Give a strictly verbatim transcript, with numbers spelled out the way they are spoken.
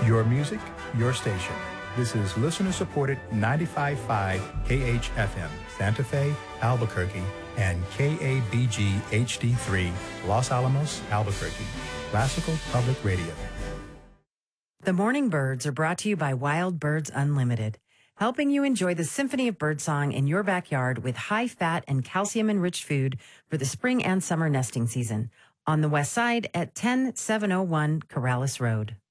Your music, your station. This is listener-supported ninety-five point five K H F M, Santa Fe, Albuquerque, and K A B G H D three, Los Alamos, Albuquerque. Classical Public Radio. The Morning Birds are brought to you by Wild Birds Unlimited, helping you enjoy the symphony of birdsong in your backyard with high-fat and calcium-enriched food for the spring and summer nesting season. On the west side at ten seven oh one Corrales Road.